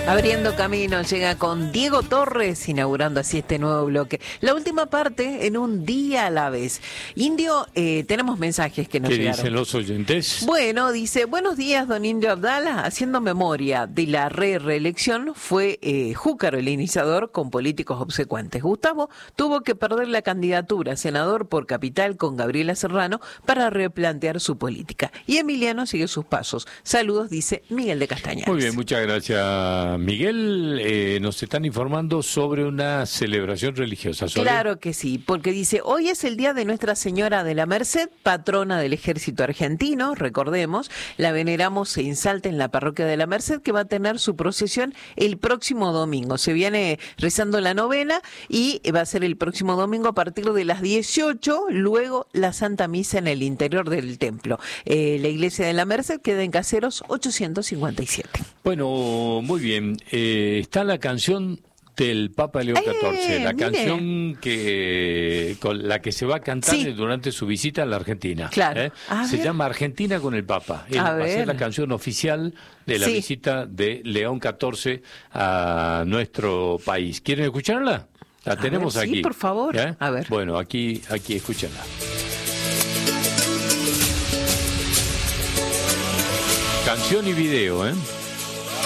Abriendo camino llega con Diego Torres, inaugurando así este nuevo bloque. La última parte, en un día a la vez. Indio, tenemos mensajes que nos llegaron. ¿Qué dicen los oyentes? Bueno, dice, buenos días, don Indio Abdala. Haciendo memoria de la reelección, fue Júcaro el iniciador con políticos obsecuentes. Gustavo tuvo que perder la candidatura a senador por Capital con Gabriela Serrano para replantear su política. Y Emiliano sigue sus pasos. Saludos, dice Miguel de Castañares. Muy bien, muchas gracias, Miguel. Nos están informando sobre una celebración religiosa. ¿Sobre? Claro que sí, porque dice, hoy es el día de Nuestra Señora de la Merced, patrona del Ejército Argentino, recordemos, la veneramos en Salta en la parroquia de la Merced, que va a tener su procesión el próximo domingo. Se viene rezando la novena y va a ser el próximo domingo a partir de las 18, luego la Santa Misa en el interior del templo. La iglesia de la Merced queda en Caseros 857. Bueno, muy bien. Está la canción del Papa León XIV, la canción con la que se va a cantar durante su visita a la Argentina. Claro. Se llama Argentina con el Papa. Va a ser la canción oficial de la visita de León XIV a nuestro país. ¿Quieren escucharla? La tenemos aquí. Sí, por favor. A ver. Bueno, aquí escúchenla. Canción y video,